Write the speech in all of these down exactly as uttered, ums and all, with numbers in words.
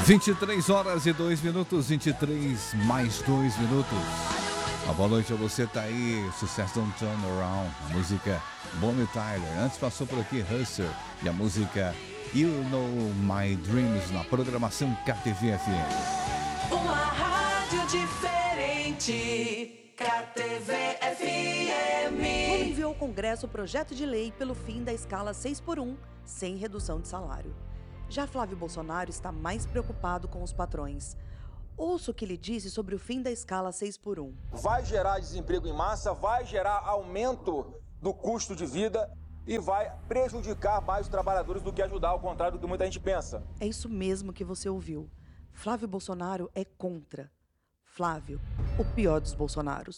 vinte e três horas e dois minutos, vinte e três mais dois minutos. Uma boa noite a você, tá aí, sucesso Don't Turn Around, a música Bonnie Tyler. Antes passou por aqui Husser e a música You Know My Dreams na programação K T V F M. Uma rádio diferente, K T V F M. Lula enviou ao Congresso o projeto de lei pelo fim da escala seis por um, sem redução de salário. Já Flávio Bolsonaro está mais preocupado com os patrões. Ouça o que ele disse sobre o fim da escala seis por um. Vai gerar desemprego em massa, vai gerar aumento do custo de vida e vai prejudicar mais os trabalhadores do que ajudar, ao contrário do que muita gente pensa. É isso mesmo que você ouviu. Flávio Bolsonaro é contra. Flávio, o pior dos Bolsonaros.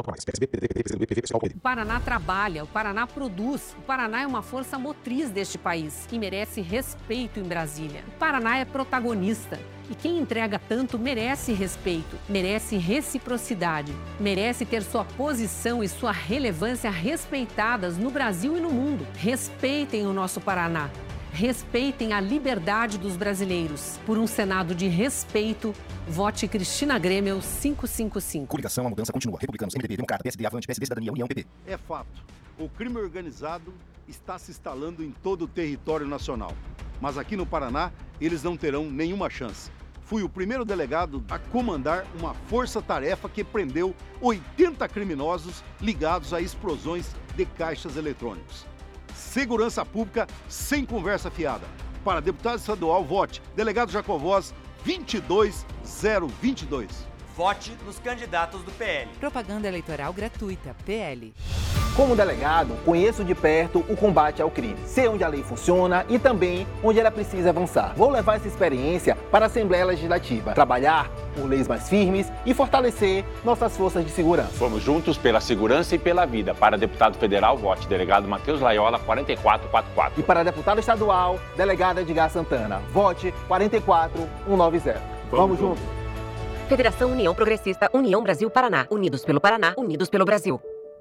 O Paraná trabalha, o Paraná produz, o Paraná é uma força motriz deste país e merece respeito em Brasília. O Paraná é protagonista e quem entrega tanto merece respeito, merece reciprocidade, merece ter sua posição e sua relevância respeitadas no Brasil e no mundo. Respeitem o nosso Paraná. Respeitem a liberdade dos brasileiros. Por um Senado de respeito, vote Cristina Grêmio quinhentos e cinquenta e cinco. Coligação, a mudança continua. Republicanos, M D B, Democrata, P S D, Avante, P S D, Cidadania, União, P P. É fato. O crime organizado está se instalando em todo o território nacional. Mas aqui no Paraná, eles não terão nenhuma chance. Fui o primeiro delegado a comandar uma força-tarefa que prendeu oitenta criminosos ligados a explosões de caixas eletrônicos. Segurança Pública sem conversa fiada. Para deputado estadual, vote delegado Jacovós vinte e dois zero vinte e dois. Vote nos candidatos do P L. Propaganda eleitoral gratuita, P L. Como delegado, conheço de perto o combate ao crime. Sei onde a lei funciona e também onde ela precisa avançar. Vou levar essa experiência para a Assembleia Legislativa. Trabalhar por leis mais firmes e fortalecer nossas forças de segurança. Vamos juntos pela segurança e pela vida. Para deputado federal, vote delegado Matheus Laiola, quatro quatro quatro quatro. E para deputado estadual, delegado Edgar Santana, vote quatro quatro um nove zero. Vamos, Vamos juntos. Federação União Progressista, União Brasil Paraná. Unidos pelo Paraná, unidos pelo Brasil.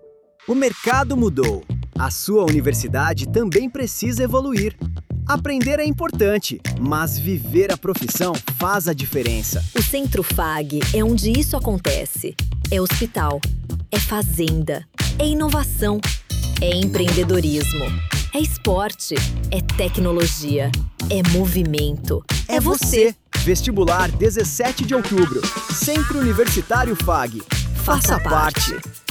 O mercado mudou. A sua universidade também precisa evoluir. Aprender é importante, mas viver a profissão faz a diferença. O Centro F A G é onde isso acontece. É hospital, é fazenda, é inovação, é empreendedorismo, é esporte, é tecnologia, é movimento, é, é você. você. Vestibular dezessete de outubro. Centro Universitário F A G. Faça, Faça parte. parte.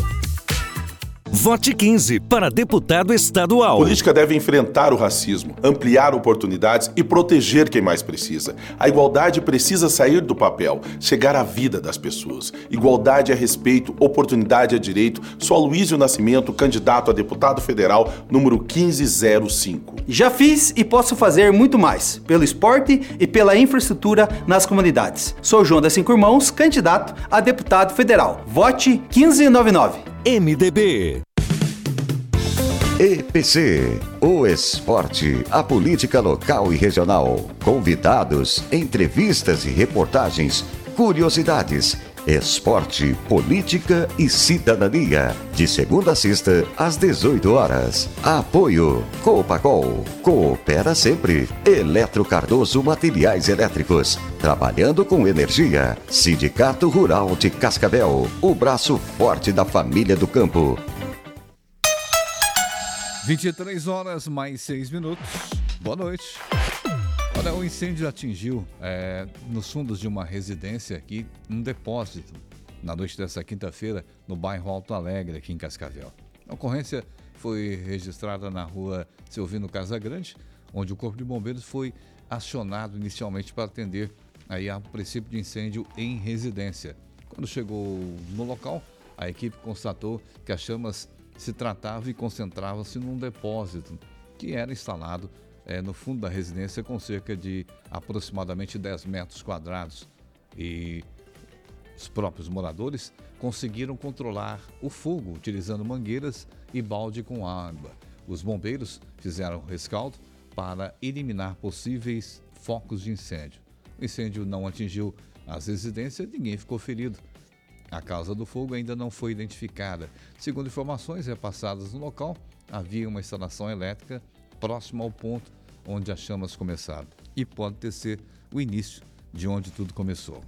Vote quinze para deputado estadual. A política deve enfrentar o racismo, ampliar oportunidades e proteger quem mais precisa. A igualdade precisa sair do papel, chegar à vida das pessoas. Igualdade é respeito, oportunidade é direito. Sou Aloysio Nascimento, candidato a deputado federal, número quinze zero cinco. Já fiz e posso fazer muito mais, pelo esporte e pela infraestrutura nas comunidades. Sou João das Cinco Irmãos, candidato a deputado federal. Vote quinze noventa e nove. M D B. E P C, o esporte, a política local e regional, convidados, entrevistas e reportagens, curiosidades, esporte, política e cidadania, de segunda a sexta, às dezoito horas. Apoio, Copacol, coopera sempre, Eletro Cardoso Materiais Elétricos, trabalhando com energia, Sindicato Rural de Cascavel, o braço forte da família do campo. vinte e três horas mais seis minutos. Boa noite. Olha, o incêndio atingiu é, nos fundos de uma residência aqui, um depósito, na noite dessa quinta-feira, no bairro Alto Alegre, aqui em Cascavel. A ocorrência foi registrada na rua Silvino Casagrande, onde o Corpo de Bombeiros foi acionado inicialmente para atender aí a princípio de incêndio em residência. Quando chegou no local, a equipe constatou que as chamas se tratavam e concentravam-se num depósito que era instalado é, no fundo da residência com cerca de aproximadamente dez metros quadrados. E os próprios moradores conseguiram controlar o fogo utilizando mangueiras e balde com água. Os bombeiros fizeram rescaldo para eliminar possíveis focos de incêndio. O incêndio não atingiu as residências, ninguém ficou ferido. A causa do fogo ainda não foi identificada. Segundo informações repassadas no local, havia uma instalação elétrica próxima ao ponto onde as chamas começaram. E pode ter sido o início de onde tudo começou.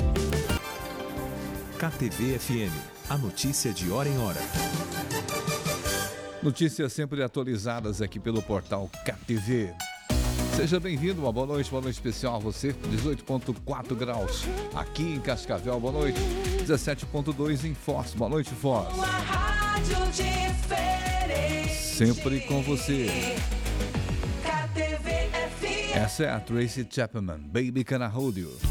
K T V F M, a notícia de hora em hora. Notícias sempre atualizadas aqui pelo portal K T V. Seja bem-vindo, uma boa noite, boa noite especial a você, dezoito vírgula quatro graus aqui em Cascavel, boa noite, dezessete vírgula dois em Foz, boa noite, Foz. Uma rádio diferente. Sempre com você. K T V F M. Essa é a Tracy Chapman, Baby Can I Hold You.